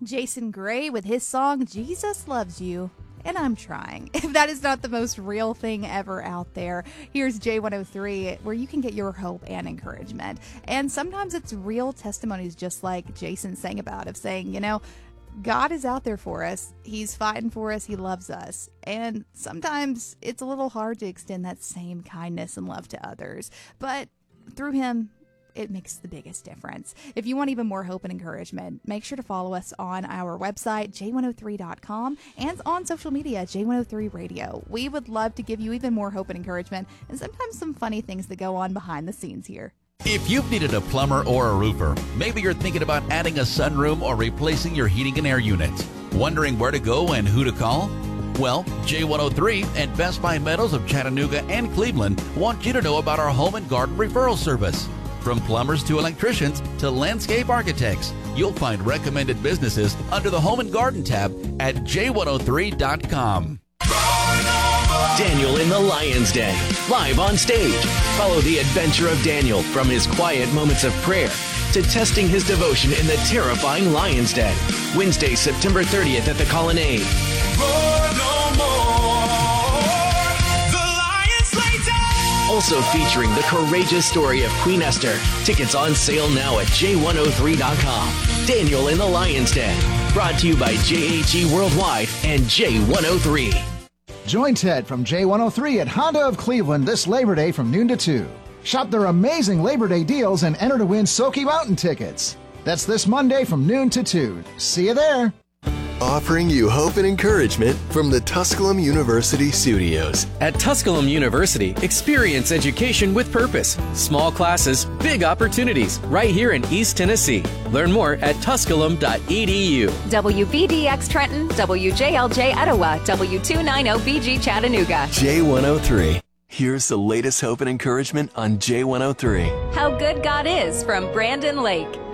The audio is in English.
Jason Gray with his song, Jesus Loves You. And I'm trying. If that is not the most real thing ever out there, here's J103, where you can get your hope and encouragement. And sometimes it's real testimonies, just like Jason sang about, of saying, you know, God is out there for us. He's fighting for us. He loves us. And sometimes it's a little hard to extend that same kindness and love to others. But through him, it makes the biggest difference. If you want even more hope and encouragement, make sure to follow us on our website, j103.com, and on social media, J103 Radio. We would love to give you even more hope and encouragement, and sometimes some funny things that go on behind the scenes here. If you've needed a plumber or a roofer, maybe you're thinking about adding a sunroom or replacing your heating and air units, wondering where to go and who to call? Well, J103 and Best Buy Metals of Chattanooga and Cleveland want you to know about our home and garden referral service. From plumbers to electricians to landscape architects, you'll find recommended businesses under the Home and Garden tab at j103.com. Daniel in the Lion's Den, live on stage. Follow the adventure of Daniel from his quiet moments of prayer to testing his devotion in the terrifying Lion's Den. Wednesday, September 30th at the Colonnade. Also featuring the courageous story of Queen Esther. Tickets on sale now at j103.com. Daniel in the Lion's Den. Brought to you by JHE Worldwide and J103. Join Ted from J103 at Honda of Cleveland this Labor Day from noon to 2. Shop their amazing Labor Day deals and enter to win Soaky Mountain tickets. That's this Monday from noon to 2. See you there. Offering you hope and encouragement from the Tusculum University studios. At Tusculum University, experience education with purpose. Small classes, big opportunities, right here in East Tennessee. Learn more at tusculum.edu. WVDX Trenton, WJLJ Etowah, W290BG Chattanooga. J103. Here's the latest hope and encouragement on J103. How good God is from Brandon Lake.